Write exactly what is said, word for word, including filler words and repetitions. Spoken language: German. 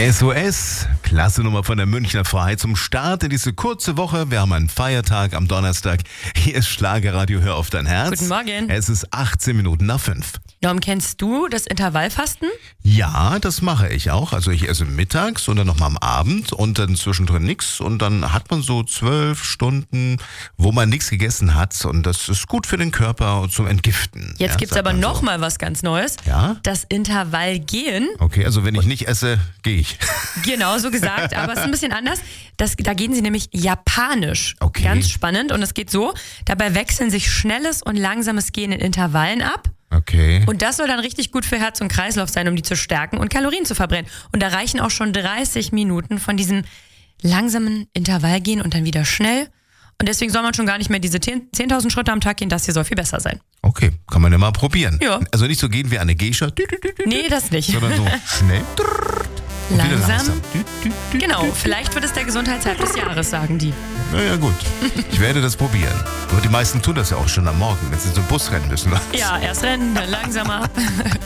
S O S, klasse Nummer von der Münchner Freiheit zum Start in diese kurze Woche. Wir haben einen Feiertag am Donnerstag. Hier ist Schlagerradio, hör auf dein Herz. Guten Morgen. Es ist achtzehn Minuten nach fünf. Norm, kennst du das Intervallfasten? Ja, das mache ich auch. Also ich esse mittags und dann nochmal am Abend und dann zwischendrin nichts. Und dann hat man so zwölf Stunden, wo man nichts gegessen hat. Und das ist gut für den Körper zum Entgiften. Jetzt ja, gibt's sagt aber man noch so. mal was ganz Neues. Ja? Das Intervallgehen. Okay, also wenn ich nicht esse, gehe ich. Genau, so gesagt, aber es ist ein bisschen anders. Das, da gehen sie nämlich japanisch. Okay. Ganz spannend. Und es geht so, dabei wechseln sich schnelles und langsames Gehen in Intervallen ab. Okay. Und das soll dann richtig gut für Herz und Kreislauf sein, um die zu stärken und Kalorien zu verbrennen. Und da reichen auch schon dreißig Minuten von diesem langsamen Intervallgehen und dann wieder schnell. Und deswegen soll man schon gar nicht mehr diese zehntausend Schritte am Tag gehen. Das hier soll viel besser sein. Okay, kann man ja mal probieren. Ja. Also nicht so gehen wie eine Geisha, Nee, das nicht. sondern so schnell. Und wieder Langsam. langsam. Genau, vielleicht wird es der Gesundheitshype des Jahres, sagen die. Naja gut, ich werde das probieren. Aber die meisten tun das ja auch schon am Morgen, wenn sie zum Bus rennen müssen. Ja, erst rennen, dann langsamer.